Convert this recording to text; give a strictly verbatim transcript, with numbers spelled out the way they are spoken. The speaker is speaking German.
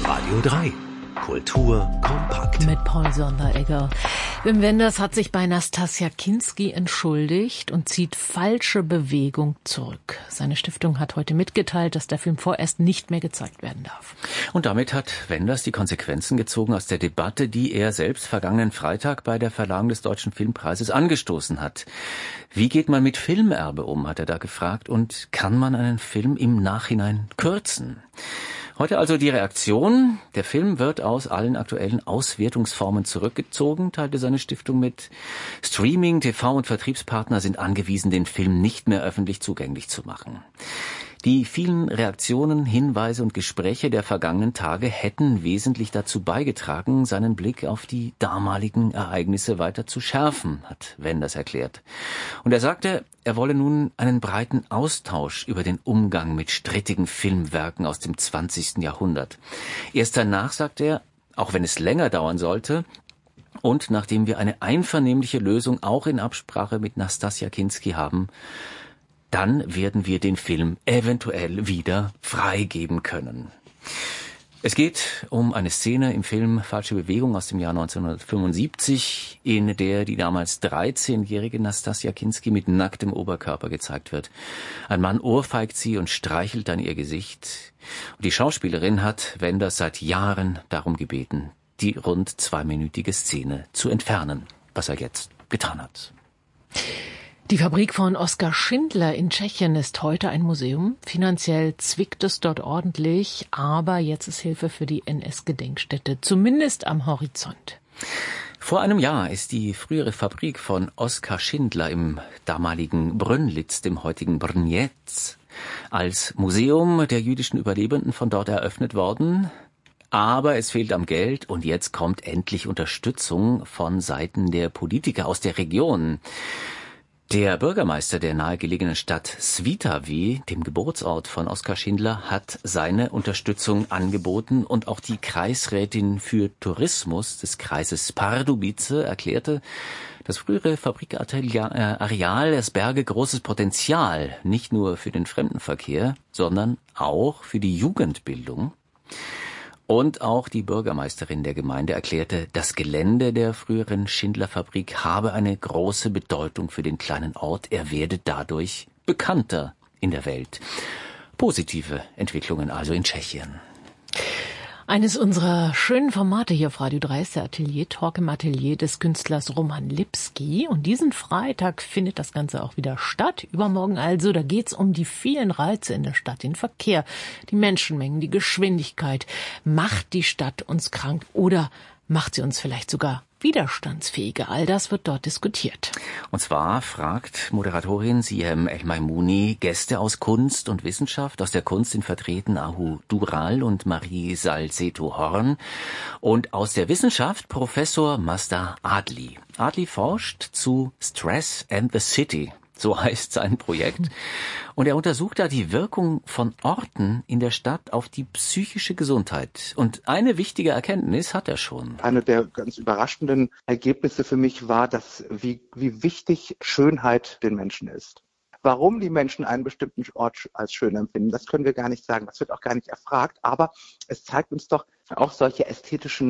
Radio drei. Kultur kompakt. Mit Paul Sonderegger. Wim Wenders hat sich bei Nastassja Kinski entschuldigt und zieht falsche Bewegung zurück. Seine Stiftung hat heute mitgeteilt, dass der Film vorerst nicht mehr gezeigt werden darf. Und damit hat Wenders die Konsequenzen gezogen aus der Debatte, die er selbst vergangenen Freitag bei der Verleihung des Deutschen Filmpreises angestoßen hat. Wie geht man mit Filmerbe um, hat er da gefragt, und kann man einen Film im Nachhinein kürzen? Heute also die Reaktion. Der Film wird aus allen aktuellen Auswertungsformen zurückgezogen, teilte seine Stiftung mit. Streaming, T V und Vertriebspartner sind angewiesen, den Film nicht mehr öffentlich zugänglich zu machen. Die vielen Reaktionen, Hinweise und Gespräche der vergangenen Tage hätten wesentlich dazu beigetragen, seinen Blick auf die damaligen Ereignisse weiter zu schärfen, hat Wenders erklärt. Und er sagte, er wolle nun einen breiten Austausch über den Umgang mit strittigen Filmwerken aus dem zwanzigsten Jahrhundert. Erst danach, sagt er, auch wenn es länger dauern sollte, und nachdem wir eine einvernehmliche Lösung auch in Absprache mit Nastassja Kinski haben, dann werden wir den Film eventuell wieder freigeben können. Es geht um eine Szene im Film Falsche Bewegung aus dem Jahr neunzehnhundertfünfundsiebzig, in der die damals dreizehnjährige Nastassja Kinski mit nacktem Oberkörper gezeigt wird. Ein Mann ohrfeigt sie und streichelt dann ihr Gesicht. Und die Schauspielerin hat Wenders seit Jahren darum gebeten, die rund zweiminütige Szene zu entfernen, was er jetzt getan hat. Die Fabrik von Oskar Schindler in Tschechien ist heute ein Museum. Finanziell zwickt es dort ordentlich, aber jetzt ist Hilfe für die N S-Gedenkstätte, zumindest am Horizont. Vor einem Jahr ist die frühere Fabrik von Oskar Schindler im damaligen Brünnlitz, dem heutigen Brněc, als Museum der jüdischen Überlebenden von dort eröffnet worden. Aber es fehlt am Geld und jetzt kommt endlich Unterstützung von Seiten der Politiker aus der Region. Der Bürgermeister der nahegelegenen Stadt Svitavy, dem Geburtsort von Oskar Schindler, hat seine Unterstützung angeboten, und auch die Kreisrätin für Tourismus des Kreises Pardubice erklärte, das frühere Fabrikareal, es berge großes Potenzial, nicht nur für den Fremdenverkehr, sondern auch für die Jugendbildung. Und auch die Bürgermeisterin der Gemeinde erklärte, das Gelände der früheren Schindler-Fabrik habe eine große Bedeutung für den kleinen Ort. Er werde dadurch bekannter in der Welt. Positive Entwicklungen also in Tschechien. Eines unserer schönen Formate hier auf Radio drei ist der Atelier-Talk im Atelier des Künstlers Roman Lipski. Und diesen Freitag findet das Ganze auch wieder statt. Übermorgen also, da geht's um die vielen Reize in der Stadt, den Verkehr, die Menschenmengen, die Geschwindigkeit. Macht die Stadt uns krank oder macht sie uns vielleicht sogar widerstandsfähiger? All das wird dort diskutiert. Und zwar fragt Moderatorin Siem El-Maimouni Gäste aus Kunst und Wissenschaft. Aus der Kunst sind vertreten Ahu Dural und Marie Salceto-Horn. Und aus der Wissenschaft Professor Mazda Adli. Adli forscht zu Stress and the City. So heißt sein Projekt. Und er untersucht da die Wirkung von Orten in der Stadt auf die psychische Gesundheit. Und eine wichtige Erkenntnis hat er schon. Eine der ganz überraschenden Ergebnisse für mich war, dass wie, wie wichtig Schönheit den Menschen ist. Warum die Menschen einen bestimmten Ort als schön empfinden, das können wir gar nicht sagen. Das wird auch gar nicht erfragt. Aber es zeigt uns doch auch solche ästhetischen